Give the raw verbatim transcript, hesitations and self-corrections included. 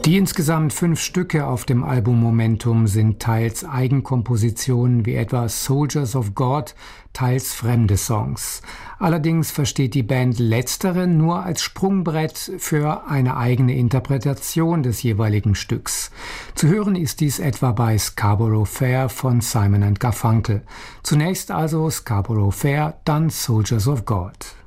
Die insgesamt fünf Stücke auf dem Album Momentum sind teils Eigenkompositionen wie etwa Soldiers of God, teils fremde Songs. Allerdings versteht die Band letztere nur als Sprungbrett für eine eigene Interpretation des jeweiligen Stücks. Zu hören ist dies etwa bei Scarborough Fair von Simon and Garfunkel. Zunächst also Scarborough Fair, dann Soldiers of God.